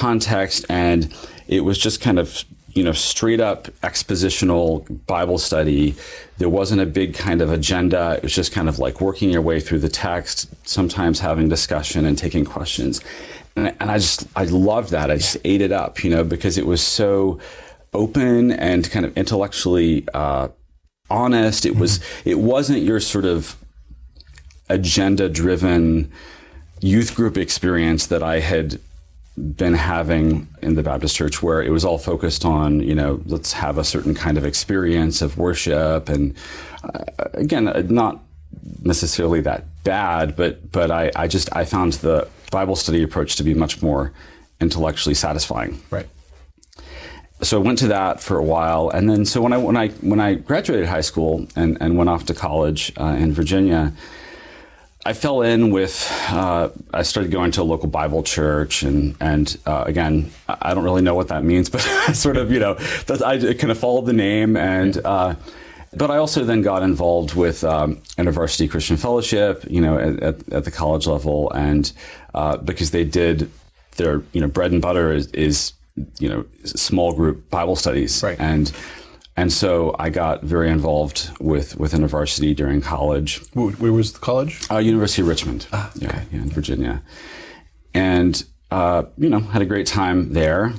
context, and it was just kind of, straight up expositional Bible study. There wasn't a big kind of agenda. It was just kind of like working your way through the text, sometimes having discussion and taking questions. And I loved that. I just ate it up, because it was so open and kind of intellectually honest. It wasn't your sort of agenda-driven youth group experience that I had been having in the Baptist church, where it was all focused on, let's have a certain kind of experience of worship. And again, not necessarily that bad, but I found the Bible study approach to be much more intellectually satisfying. Right. So I went to that for a while, and then so when I graduated high school and went off to college in Virginia, I fell in with. I started going to a local Bible church, and again, I don't really know what that means, but sort of I kind of followed the name, and but I also then got involved with InterVarsity Christian Fellowship, at the college level, and because they did their bread and butter is small group Bible studies. Right. And so I got very involved with InterVarsity during college. Where was the college? University of Richmond. Okay. Yeah, in Virginia. And, had a great time there.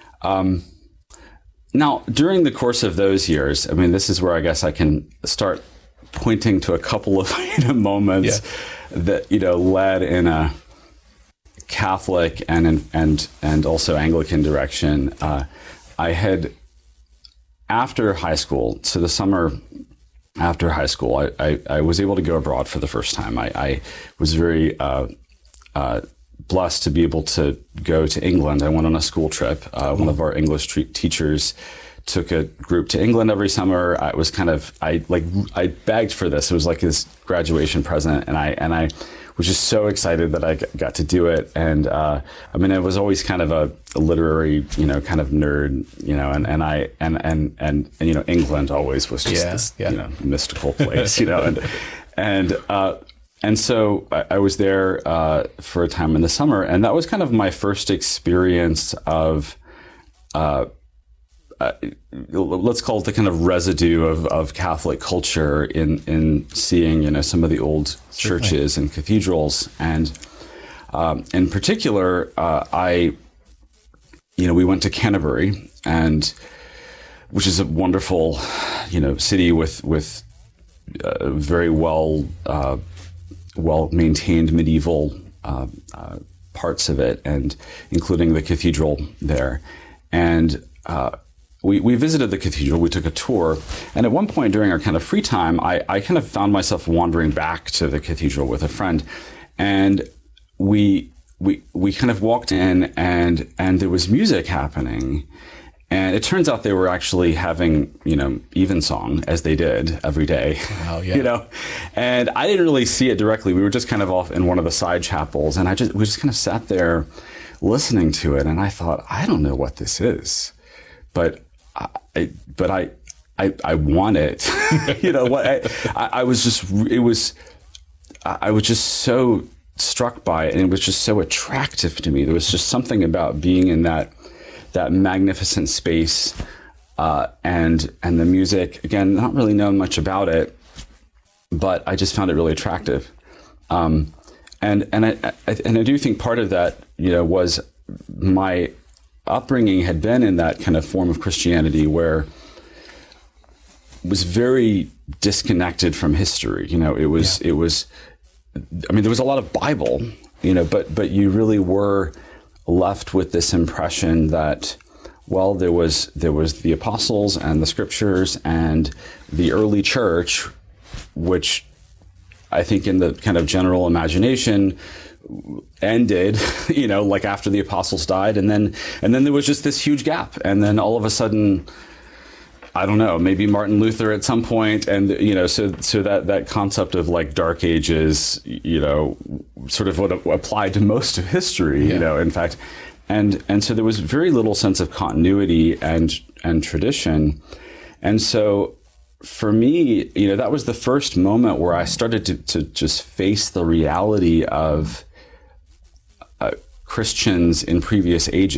Now, during the course of those years, this is where I guess I can start pointing to a couple of moments that, led in a Catholic and also Anglican direction. I had, after high school, so the summer after high school, I was able to go abroad for the first time. I was very blessed to be able to go to England. I went on a school trip. One of our English teachers took a group to England every summer. I begged for this. It was like this graduation present, and I was just so excited that I got to do it. And I was always kind of a literary, kind of nerd, and England always was just this, mystical place, and so I was there for a time in the summer, and that was kind of my first experience of, let's call it the kind of residue of Catholic culture in seeing, some of the old churches and cathedrals. And in particular, we went to Canterbury, which is a wonderful, city with very well maintained medieval parts of it, and including the cathedral there. And we visited the cathedral, we took a tour, and at one point during our kind of free time, I kind of found myself wandering back to the cathedral with a friend, and we kind of walked in, and there was music happening, and it turns out they were actually having, evensong, as they did every day. Wow, yeah. And I didn't really see it directly. We were just kind of off in one of the side chapels, and we just kind of sat there listening to it, and I thought, I don't know what this is, but I want it. I was just so struck by it, and it was just so attractive to me. There was just something about being in that magnificent space, and the music. Again, not really knowing much about it, but I just found it really attractive. And I do think part of that, was my upbringing had been in that kind of form of Christianity where it was very disconnected from history. It was, there was a lot of Bible, but you really were left with this impression that, well, there was the apostles and the scriptures and the early church, which I think in the kind of general imagination ended, like after the apostles died, and then there was just this huge gap, and then all of a sudden, I don't know, maybe Martin Luther at some point, and so that concept of like Dark Ages, sort of what applied to most of history, in fact, and so there was very little sense of continuity and tradition, and so for me, that was the first moment where I started to just face the reality of Christians in previous ages